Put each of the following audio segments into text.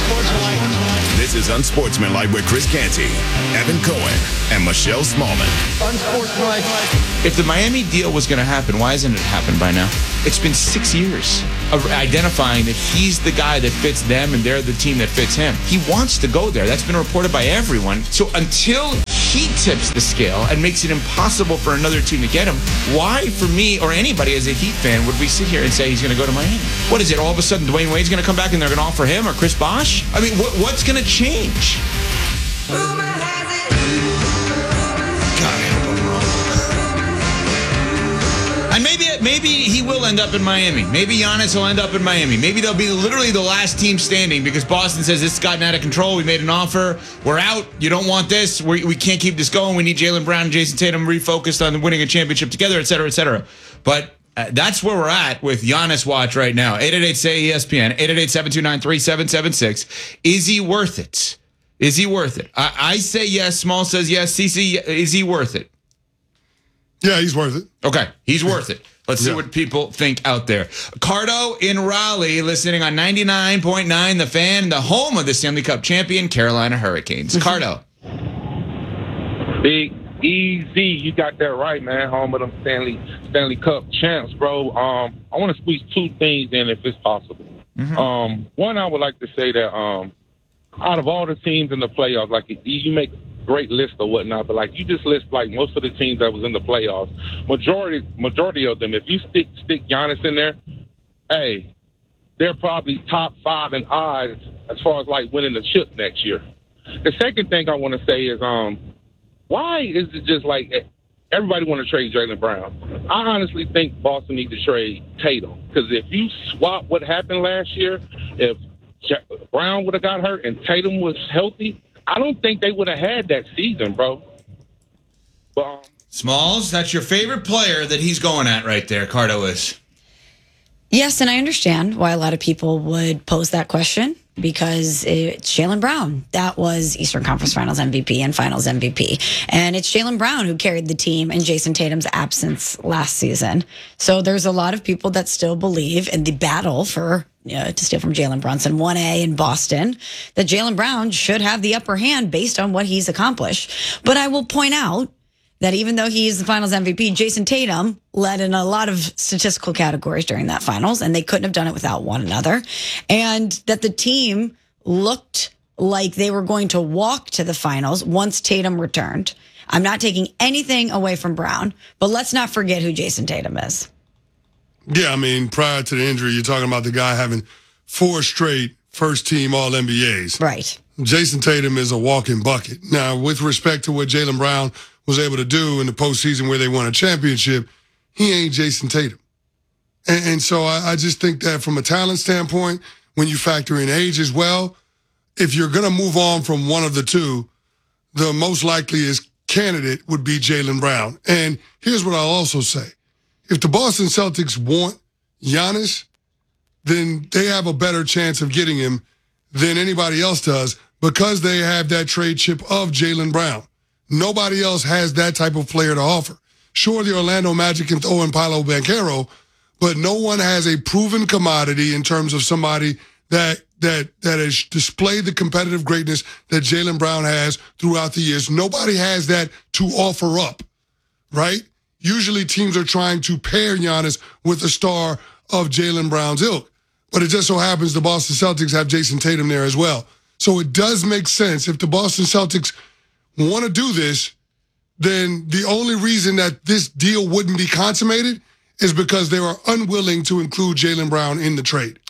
This is Unsportsmanlike with Chris Canty, Evan Cohen, and Michelle Smallman. Unsportsmanlike. If the Miami deal was going to happen, why hasn't it happened by now? It's been 6 years of identifying that he's the guy that fits them and they're the team that fits him. He wants to go there. That's been reported by everyone. So until he tips the scale and makes it impossible for another team to get him, why, for me or anybody as a Heat fan, would we sit here and say he's going to go to Miami? What is it? All of a sudden, Dwayne Wade's going to come back and they're going to offer him or Chris Bosh? I mean, what's going to change? And maybe he will end up in Miami. Maybe Giannis will end up in Miami. Maybe they'll be literally the last team standing because Boston says this has gotten out of control. We made an offer. We're out. You don't want this. We can't keep this going. We need Jaylen Brown and Jason Tatum refocused on winning a championship together, et cetera, et cetera. But that's where we're at with Giannis Watch right now. 888-SAY-ESPN, 888-729-3776. Is he worth it? Is he worth it? I say yes. Small says yes. CC, is he worth it? Yeah, he's worth it. Okay, he's worth it. Let's see what people think out there. Cardo in Raleigh, listening on 99.9 The Fan, the home of the Stanley Cup champion Carolina Hurricanes. Cardo. Big Easy, you got that right, man. Home of them Stanley Cup champs, bro. I want to squeeze two things in if it's possible. Mm-hmm. One, I would like to say that out of all the teams in the playoffs, like you make great list or whatnot, but like you just list like most of the teams that was in the playoffs, majority of them, if you stick Giannis in there, hey, they're probably top 5 in odds as far as like winning the chip next year. The second thing I want to say is why is it just like everybody want to trade Jaylen Brown? I honestly think Boston needs to trade Tatum, because if you swap what happened last year, if Brown would have got hurt and Tatum was healthy, I don't think they would have had that season, bro. But, Smalls, that's your favorite player that he's going at right there, Cardo is. Yes, and I understand why a lot of people would pose that question, because it's Jaylen Brown. That was Eastern Conference Finals MVP and Finals MVP. And it's Jaylen Brown who carried the team in Jason Tatum's absence last season. So there's a lot of people that still believe in the battle for to steal from Jalen Brunson, 1A in Boston, that Jaylen Brown should have the upper hand based on what he's accomplished. But I will point out that even though he is the Finals MVP, Jason Tatum led in a lot of statistical categories during that Finals, and they couldn't have done it without one another. And that the team looked like they were going to walk to the Finals once Tatum returned. I'm not taking anything away from Brown, but let's not forget who Jason Tatum is. Yeah, I mean, prior to the injury, you're talking about the guy having 4 straight first-team All-NBAs. Right. Jason Tatum is a walking bucket. Now, with respect to what Jaylen Brown was able to do in the postseason where they won a championship, he ain't Jason Tatum. And so I just think that from a talent standpoint, when you factor in age as well, if you're going to move on from one of the two, the most likeliest candidate would be Jaylen Brown. And here's what I'll also say. If the Boston Celtics want Giannis, then they have a better chance of getting him than anybody else does because they have that trade chip of Jaylen Brown. Nobody else has that type of player to offer. Sure, the Orlando Magic can throw in Paolo Banchero, but no one has a proven commodity in terms of somebody that has displayed the competitive greatness that Jaylen Brown has throughout the years. Nobody has that to offer up, right? Usually teams are trying to pair Giannis with a star of Jaylen Brown's ilk. But it just so happens the Boston Celtics have Jason Tatum there as well. So it does make sense. If the Boston Celtics want to do this, then the only reason that this deal wouldn't be consummated is because they were unwilling to include Jaylen Brown in the trade.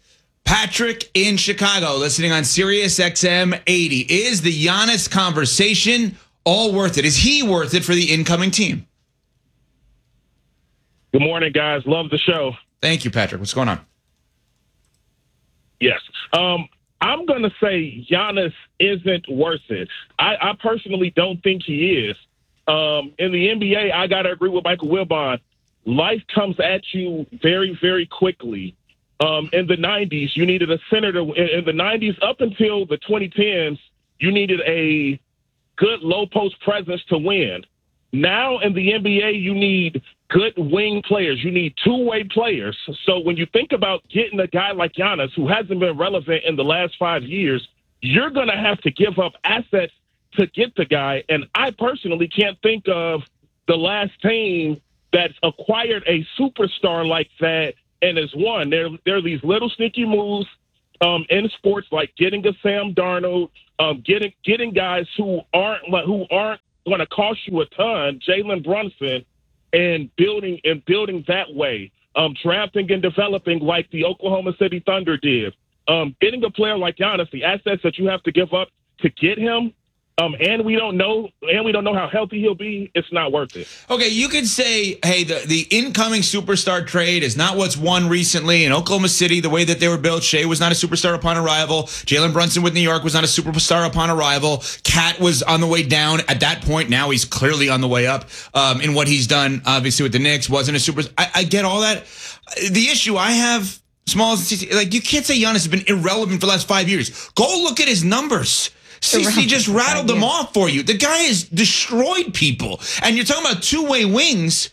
Patrick in Chicago, listening on Sirius XM 80. Is the Giannis conversation all worth it? Is he worth it for the incoming team? Good morning, guys. Love the show. Thank you, Patrick. What's going on? Yes. I'm going to say Giannis isn't worth it. I personally don't think he is. In the NBA, I got to agree with Michael Wilbon. Life comes at you very, very quickly. In the 90s, you needed a center in the 90s up until the 2010s, you needed a good low post presence to win. Now in the NBA, you need good wing players. You need two-way players. So when you think about getting a guy like Giannis, who hasn't been relevant in the last 5 years, you're going to have to give up assets to get the guy. And I personally can't think of the last team that's acquired a superstar like that and has won. There are these little sneaky moves in sports, like getting a Sam Darnold, getting guys who aren't going to cost you a ton, Jalen Brunson, and building that way. Drafting and developing like the Oklahoma City Thunder did. Getting a player like Giannis, the assets that you have to give up to get him, and we don't know how healthy he'll be. It's not worth it. Okay, you could say, hey, the incoming superstar trade is not what's won recently in Oklahoma City. The way that they were built, Shea was not a superstar upon arrival. Jalen Brunson with New York was not a superstar upon arrival. Cat was on the way down at that point. Now he's clearly on the way up. In what he's done, obviously with the Knicks, wasn't a superstar. I get all that. The issue I have, small, like you can't say Giannis has been irrelevant for the last 5 years. Go look at his numbers. CC just rattled them off for you. The guy has destroyed people. And you're talking about two-way wings.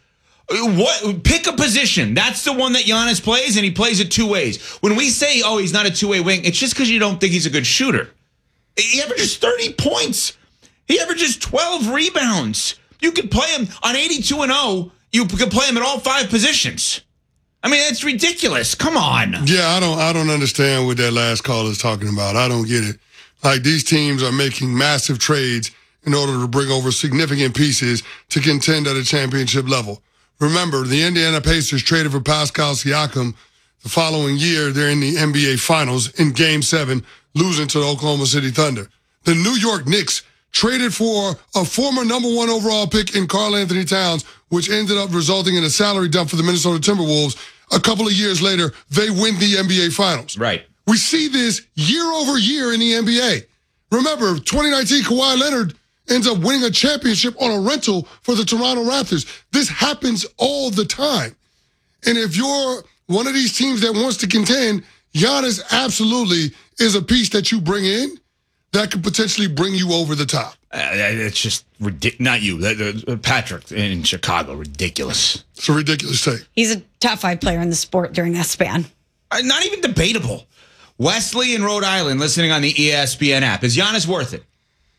Pick a position. That's the one that Giannis plays, and he plays it two ways. When we say, oh, he's not a two-way wing, it's just because you don't think he's a good shooter. He averages 30 points. He averages 12 rebounds. You could play him on 82-0. You could play him at all 5 positions. I mean, it's ridiculous. Come on. Yeah, I don't understand what that last call is talking about. I don't get it. Like, these teams are making massive trades in order to bring over significant pieces to contend at a championship level. Remember, the Indiana Pacers traded for Pascal Siakam. The following year, they're in the NBA Finals in Game 7, losing to the Oklahoma City Thunder. The New York Knicks traded for a former #1 overall pick in Karl Anthony Towns, which ended up resulting in a salary dump for the Minnesota Timberwolves. A couple of years later, they win the NBA Finals. Right. We see this year over year in the NBA. Remember, 2019, Kawhi Leonard ends up winning a championship on a rental for the Toronto Raptors. This happens all the time. And if you're one of these teams that wants to contend, Giannis absolutely is a piece that you bring in that could potentially bring you over the top. It's just ridiculous. Not you, Patrick in Chicago. Ridiculous. It's a ridiculous take. He's a top 5 player in the sport during that span. Not even debatable. Wesley in Rhode Island, listening on the ESPN app. Is Giannis worth it?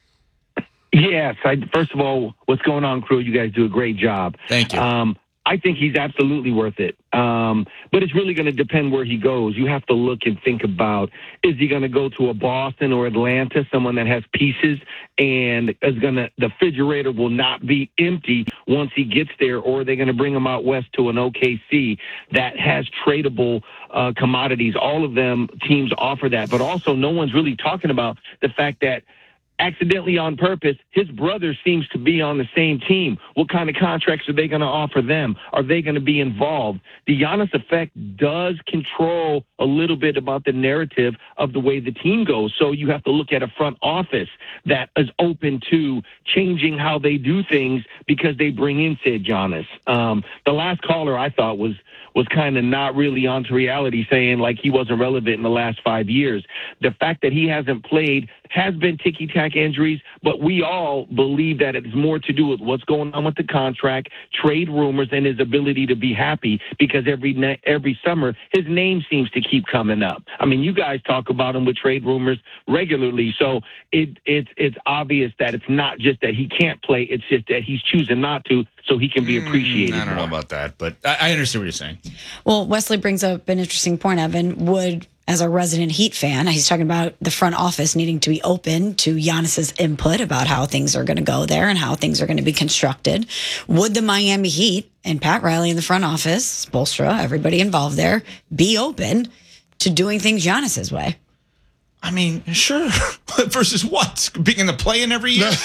Yes. First of all, what's going on, crew? You guys do a great job. Thank you. I think he's absolutely worth it. But it's really going to depend where he goes. You have to look and think about, is he going to go to a Boston or Atlanta, someone that has pieces and the refrigerator will not be empty once he gets there, or are they going to bring him out west to an OKC that has tradable commodities? All of them teams offer that, but also no one's really talking about the fact that accidentally on purpose, his brother seems to be on the same team. What kind of contracts are they going to offer them? Are they going to be involved? The Giannis effect does control a little bit about the narrative of the way the team goes. So you have to look at a front office that is open to changing how they do things because they bring in said Giannis. The last caller I thought was kind of not really onto reality, saying like he wasn't relevant in the last 5 years. The fact that he hasn't played has been ticky-tack injuries, but we all believe that it's more to do with what's going on with the contract, trade rumors, and his ability to be happy, because every summer his name seems to keep coming up. I mean, you guys talk about him with trade rumors regularly, so it's obvious that it's not just that he can't play, it's just that he's choosing not to so he can be appreciated. I don't know about that, but I understand what you're saying. Well, Wesley brings up an interesting point, Evan. Would, as a resident Heat fan, he's talking about the front office needing to be open to Giannis's input about how things are going to go there and how things are going to be constructed. Would the Miami Heat and Pat Riley in the front office, Spoelstra, everybody involved there, be open to doing things Giannis's way? I mean, sure. Versus what? Being in the play-in every year?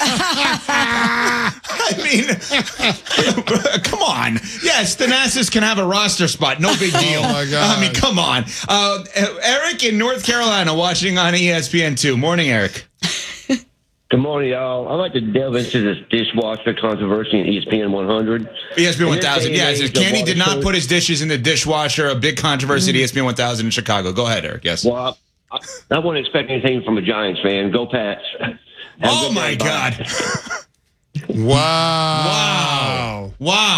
I mean, come on. Yes, Thanasis can have a roster spot. No big deal. Oh, my God. I mean, come on. Eric in North Carolina watching on ESPN2. Morning, Eric. Good morning, y'all. I'd like to delve into this dishwasher controversy in ESPN 100. ESPN 1000. Yeah, it says Kenny did not put his dishes in the dishwasher. A big controversy at ESPN 1000 in Chicago. Go ahead, Eric. Yes. Well, I wouldn't expect anything from a Giants fan. Go Pats. Oh, my God. Wow.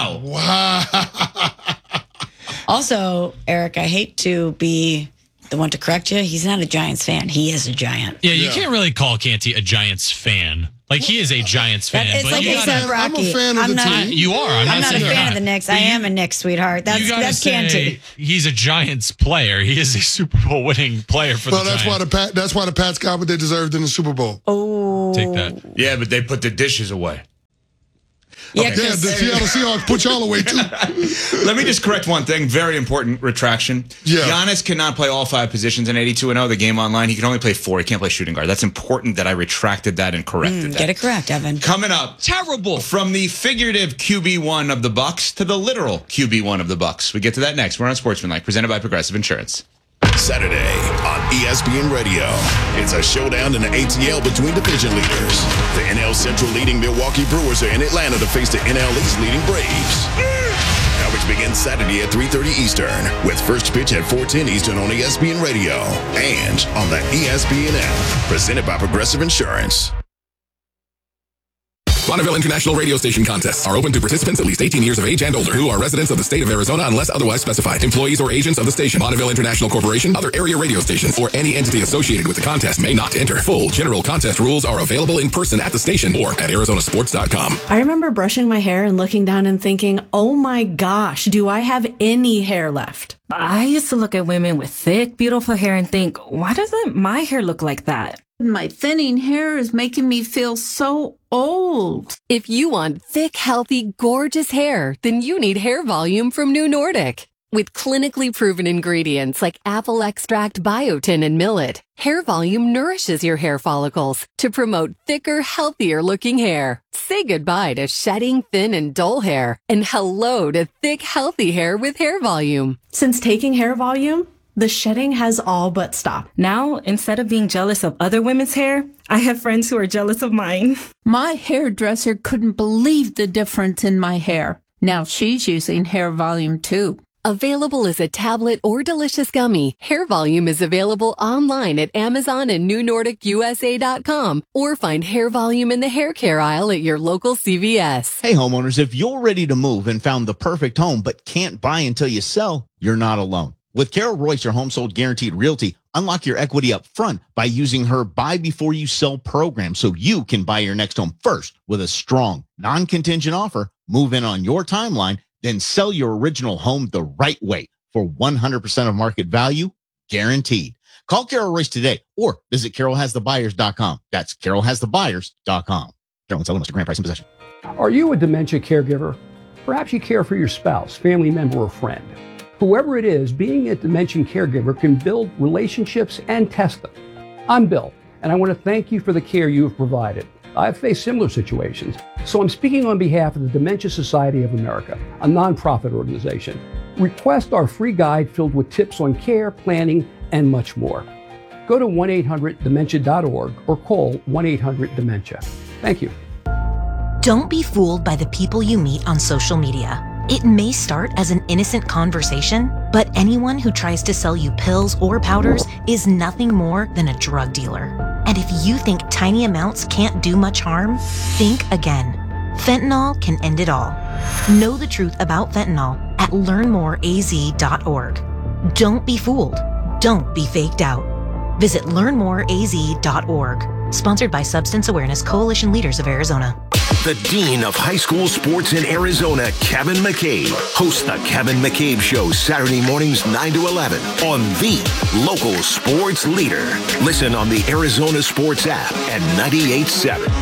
Also, Eric, I hate to be the one to correct you. He's not a Giants fan. He is a Giant. Yeah, you can't really call Canty a Giants fan. Like, he is a Giants fan. It's but like you A$AP Rocky. I'm a fan of the team. You are. I'm not a saying you're fan not. of the Knicks. But I am a Knicks sweetheart. That's Canty. He's a Giants player. He is a Super Bowl winning player for the Giants. That's why the Pats got what they deserved in the Super Bowl. Oh. Take that. Yeah, but they put the dishes away. Yeah, the Seattle Seahawks put y'all away, too. Let me just correct one thing. Very important retraction. Yeah. Giannis cannot play all 5 positions in 82-0, the game online. He can only play 4. He can't play shooting guard. That's important that I retracted that and corrected that. Get it correct, Evan. Coming up. Terrible. From the figurative QB1 of the Bucks to the literal QB1 of the Bucks. We get to that next. We're on Sportsmanlike, presented by Progressive Insurance. Saturday on ESPN Radio. It's a showdown in the ATL between division leaders. The NL Central leading Milwaukee Brewers are in Atlanta to face the NL East leading Braves. Coverage begins Saturday at 3:30 Eastern with first pitch at 4:10 Eastern on ESPN Radio and on the ESPN app. Presented by Progressive Insurance. Bonneville International Radio Station contests are open to participants at least 18 years of age and older who are residents of the state of Arizona unless otherwise specified. Employees or agents of the station, Bonneville International Corporation, other area radio stations, or any entity associated with the contest may not enter. Full general contest rules are available in person at the station or at arizonasports.com. I remember brushing my hair and looking down and thinking, oh my gosh, do I have any hair left? I used to look at women with thick, beautiful hair and think, why doesn't my hair look like that? My thinning hair is making me feel so old. If you want thick, healthy, gorgeous hair, then you need Hair Volume from New Nordic. With clinically proven ingredients like apple extract, biotin, and millet, Hair Volume nourishes your hair follicles to promote thicker, healthier looking hair. Say goodbye to shedding, thin, and dull hair, and hello to thick, healthy hair with Hair Volume. Since taking Hair Volume, the shedding has all but stopped. Now, instead of being jealous of other women's hair, I have friends who are jealous of mine. My hairdresser couldn't believe the difference in my hair. Now she's using Hair Volume too. Available as a tablet or delicious gummy, Hair Volume is available online at Amazon and NewNordicUSA.com, or find Hair Volume in the hair care aisle at your local CVS. Hey homeowners, if you're ready to move and found the perfect home but can't buy until you sell, you're not alone. With Carol Royce, your Home Sold Guaranteed Realty, unlock your equity up front by using her Buy Before You Sell program so you can buy your next home first with a strong, non-contingent offer, move in on your timeline, then sell your original home the right way for 100% of market value, guaranteed. Call Carol Royce today or visit carolhasthebuyers.com. That's carolhasthebuyers.com. Carol and seller must grant price and possession. Are you a dementia caregiver? Perhaps you care for your spouse, family member, or friend. Whoever it is, being a dementia caregiver can build relationships and test them. I'm Bill, and I want to thank you for the care you have provided. I've faced similar situations, so I'm speaking on behalf of the Dementia Society of America, a nonprofit organization. Request our free guide filled with tips on care, planning, and much more. Go to 1-800-DEMENTIA.org or call 1-800-DEMENTIA. Thank you. Don't be fooled by the people you meet on social media. It may start as an innocent conversation, but anyone who tries to sell you pills or powders is nothing more than a drug dealer. And if you think tiny amounts can't do much harm, think again. Fentanyl can end it all. Know the truth about fentanyl at learnmoreaz.org. Don't be fooled. Don't be faked out. Visit learnmoreaz.org. Sponsored by Substance Awareness Coalition Leaders of Arizona. The Dean of High School Sports in Arizona, Kevin McCabe, hosts the Kevin McCabe Show Saturday mornings 9 to 11 on the local sports leader. Listen on the Arizona Sports app at 98.7.